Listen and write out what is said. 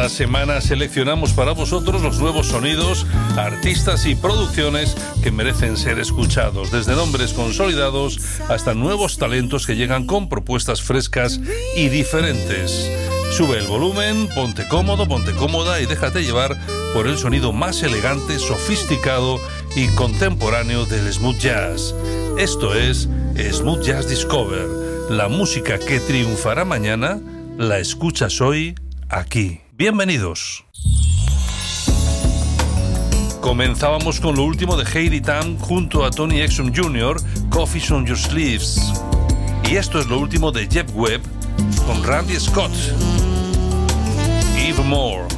Cada semana seleccionamos para vosotros los nuevos sonidos, artistas y producciones que merecen ser escuchados, desde nombres consolidados hasta nuevos talentos que llegan con propuestas frescas y diferentes. Sube el volumen, ponte cómodo, ponte cómoda y déjate llevar por el sonido más elegante, sofisticado y contemporáneo del smooth jazz. Esto es Smooth Jazz Discover. La música que triunfará mañana la escuchas hoy aquí. Bienvenidos. Comenzábamos con lo último de Heidi Tam junto a Tony Exum Jr., Coffees on Your Sleeves. Y esto es lo último de Jeff Webb con Randy Scott, Eve Moore.